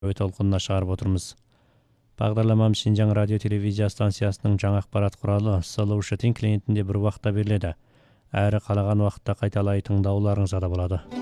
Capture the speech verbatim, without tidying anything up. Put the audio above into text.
ой толқынына шығарып отырмыз. Бағдарламам Шинжаң радио телевизия станциясының жаңа ақпарат құралы Solution клиентінде бір уақытта беріледі. Әрі қалаған уақытта қайталай тыңдауларыңызға да болады.